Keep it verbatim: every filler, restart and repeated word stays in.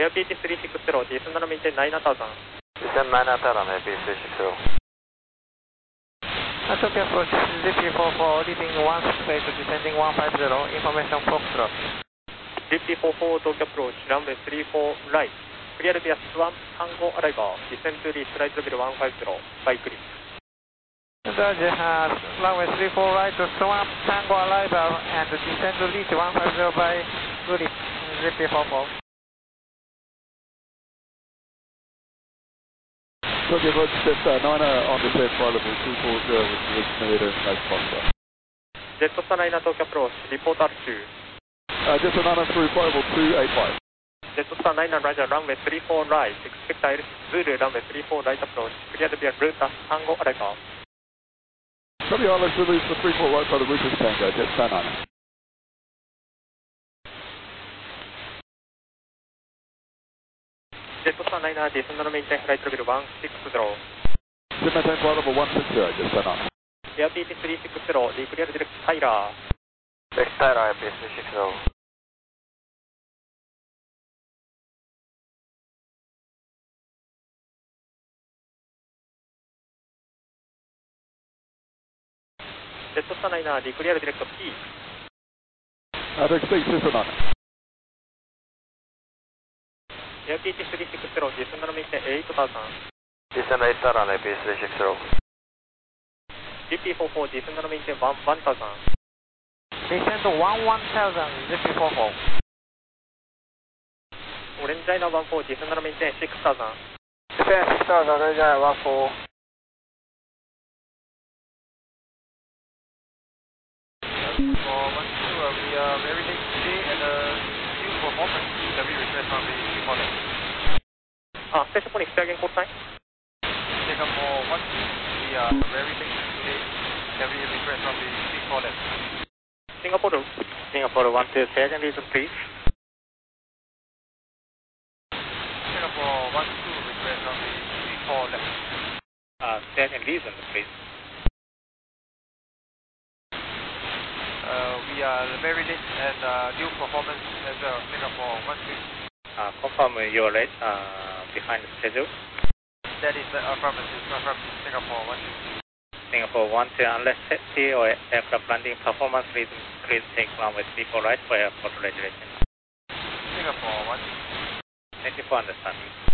エアピーティースリーシックスゼロ、descend and maintain nine thousand。 descend nine thousand,エアピーティースリーシックスゼロ。 Tokyo approach Z P four four, leading one six eight, descending one five zero, information Foxtrot. Z P four four, Tokyo approach, runway three four right. Clear via Swan Tango arrival, descend to reach flight level one five zero, by click. Roger, uh, runway three four right, Swan Tango arrival, and descend to reach one five zero by click, Z P four four. Tokyo approach, set uh, niner on descent, flight level two four zero with originator, nice Foxtrot. Jetstar niner, Tokyo approach, report altitude. Uh, Jetstar niner through flight level two eight five. Jetstar niner, Roger, runway three four right, expect altitude Zulu, runway three four right approach, cleared via Ruta Tango arrival. W Island Zulu for three four right by the Rufus Tango, Jetstar niner. Jetstar niner, descend and maintain flight level one six zero. Descend maintain flight level one six zero, Jetstar niner. Air P T three six zero, declare direct Tyler. Direct Tyler, Air P T three six zero. Jetstar niner, declare direct P. Uh, direct P, Jetstar niner. Air P T three six zero, descend and maintain eight thousand. Descend eight thousand, Air P T three six zero. Z P four four, descend and maintain one thousand. Descend one one thousand, Z P four four. Orange China one four, descend and maintain six thousand. Descend six thousand, Orange China one four. For one two, uh, we are very late today and uh, due performance, can we request from the before that? Ah, station point again, code sign. Singapore one two, we are very late today, can we request from the before that? Singapore, Singapore one two, second reason please. Singapore one two, request from the before left. Uh, second reason please. Uh, we are very late and uh, due performance as well, Singapore one two. Uh, confirm you're late, uh, behind schedule. That is the affirmative, affirmative, Singapore one two. Singapore one two, unless safety or aircraft landing performance reason, please take runway three four right for airport regulation. Singapore one two. Thank you for understanding.